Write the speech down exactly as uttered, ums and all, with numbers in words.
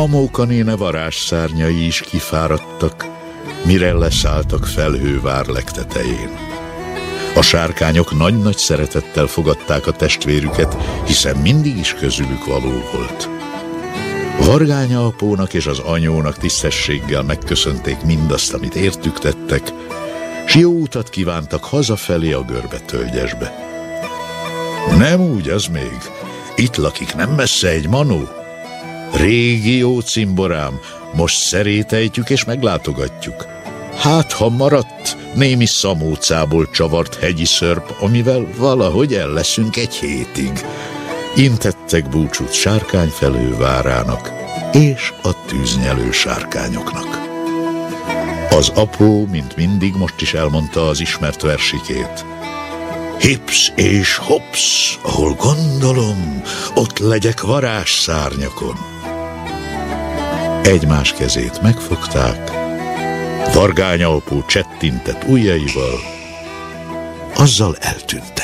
A Mókanéne varázsszárnyai is kifáradtak, mire leszálltak Felhővár legtetején. A sárkányok nagy-nagy szeretettel fogadták a testvérüket, hiszen mindig is közülük való volt. Vargánya apónak és az anyónak tisztességgel megköszönték mindazt, amit értük tettek, s jó utat kívántak hazafelé a Görbetölgyesbe. Nem úgy az még, itt lakik nem messze egy manó. Régi jó cimborám, most szerétejtjük és meglátogatjuk. Hát, ha maradt némi szamócából csavart hegyi szörp, amivel valahogy el leszünk egy hétig. Intettek búcsút Sárkányfelhővárának és a tűznyelő sárkányoknak. Az apó, mint mindig, most is elmondta az ismert versikét. Hipsz és hopsz, ahol gondolom, ott legyek varázsszárnyakon. Egymás kezét megfogták, Vargánya apó csettintett ujjaival, azzal eltűnt.